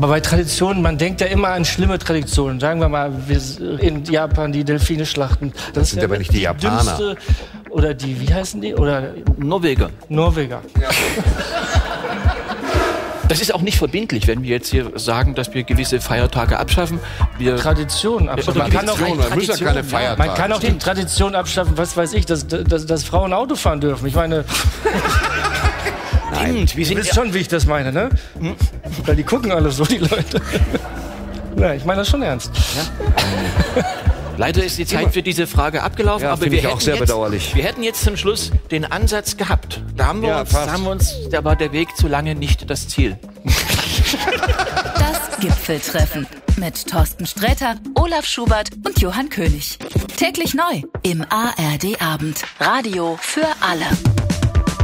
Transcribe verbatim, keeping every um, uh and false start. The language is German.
Aber bei Traditionen, man denkt ja immer an schlimme Traditionen. Sagen wir mal, wir in Japan die Delfine schlachten. Das, das sind ja aber nicht die, die Japaner. Dümmste, oder die, wie heißen die? Oder Norweger. Norweger. Ja. Das ist auch nicht verbindlich, wenn wir jetzt hier sagen, dass wir gewisse Feiertage abschaffen. Wir Traditionen abschaffen. Man kann, Tradition, man muss ja keine Feiertage. Man kann auch die Tradition abschaffen, was weiß ich, dass, dass, dass Frauen Auto fahren dürfen. Ich meine... Nein, wir sind du wisst schon, wie ich das meine, ne? Hm? Weil die gucken alle so, die Leute. Ja, ich meine das schon ernst. Ja? Leider ist die Zeit Immer. für diese Frage abgelaufen, ja, aber wir ich hätten, auch sehr jetzt, bedauerlich. wir hätten jetzt zum Schluss den Ansatz gehabt. Da haben wir, ja, uns, da haben wir uns, da war der Weg zu lange nicht das Ziel. Das Gipfeltreffen mit Thorsten Sträter, Olaf Schubert und Johann König. Täglich neu im A R D Abend. Radio für alle.